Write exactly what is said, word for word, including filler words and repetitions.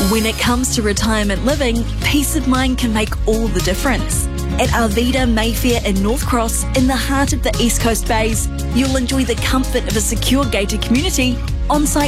When it comes to retirement living, peace of mind can make all the difference. At Arvida Mayfair in North Cross, in the heart of the East Coast Bays, you'll enjoy the comfort of a secure gated community, on-site